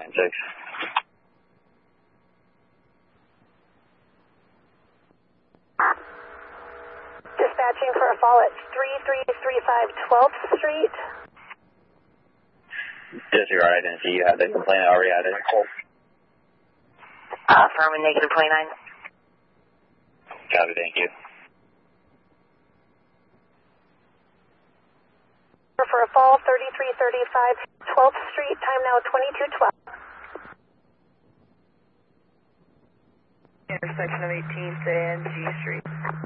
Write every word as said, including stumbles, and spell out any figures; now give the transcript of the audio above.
six. Dispatching for a fall at three three three five twelfth Street. Disregard identity. You have the complainant already added. Uh, firm and negative twenty-nine. Copy, thank you. For a fall, thirty-three thirty-five twelfth Street, time now twenty-two twelve. Intersection of eighteenth and G Street.